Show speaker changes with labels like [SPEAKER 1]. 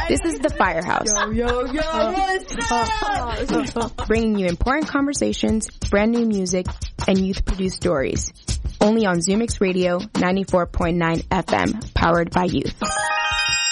[SPEAKER 1] This is the Firehouse. Bringing you important conversations, brand new music, and youth-produced stories. Only on ZooMix Radio 94.9 FM, powered by youth.